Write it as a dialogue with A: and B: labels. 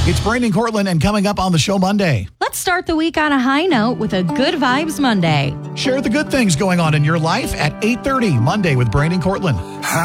A: It's Brandon Cortland, and coming up on the show Monday.
B: Let's start the week on a high note with a Good Vibes Monday.
A: Share the good things going on in your life at 8:30 Monday with Brandon Cortland.